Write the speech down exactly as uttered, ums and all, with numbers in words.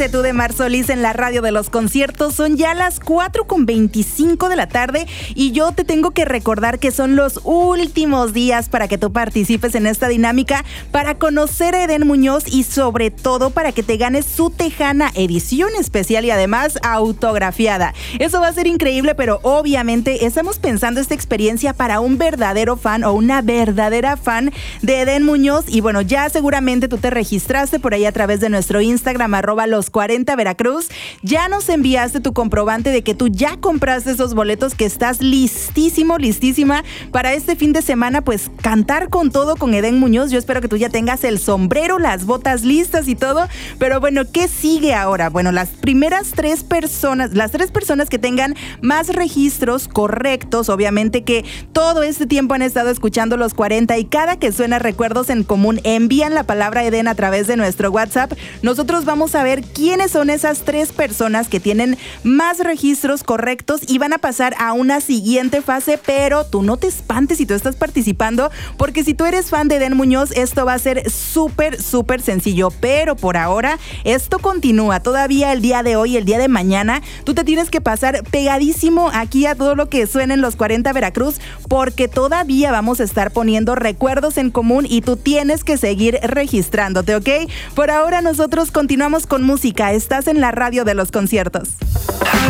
Tú de Mar Solís en la radio de los conciertos. Son ya las cuatro con veinticinco de la tarde y yo te tengo que recordar que son los últimos días para que tú participes en esta dinámica, para conocer a Eden Muñoz y sobre todo para que te ganes su Tejana edición especial y además autografiada. Eso va a ser increíble, pero obviamente estamos pensando esta experiencia para un verdadero fan o una verdadera fan de Eden Muñoz. Y bueno, ya seguramente tú te registraste por ahí a través de nuestro Instagram, arroba los cuarenta Veracruz. Ya nos enviaste tu comprobante de que tú ya compraste esos boletos, que estás listísimo, listísima para este fin de semana, pues cantar con todo con Eden Muñoz. Yo espero que tú ya tengas el sombrero, las botas listas y todo. Pero bueno, ¿qué sigue ahora? Bueno, las primeras tres personas, las tres personas que tengan más registros correctos, obviamente que todo este tiempo han estado escuchando los cuarenta y cada que suena Recuerdos en Común, envían la palabra Eden a través de nuestro WhatsApp. Nosotros vamos a ver quiénes son esas tres personas que tienen más registros correctos y van a pasar a una siguiente fase, pero tú no te espantes si tú estás participando, porque si tú eres fan de Eden Muñoz, esto va a ser súper, súper sencillo. Pero por ahora, esto continúa todavía el día de hoy, el día de mañana. Tú te tienes que pasar pegadísimo aquí a todo lo que suena en los cuarenta Veracruz, porque todavía vamos a estar poniendo Recuerdos en Común y tú tienes que seguir registrándote, ¿ok? Por ahora nosotros continuamos con música. Estás en la radio de los conciertos.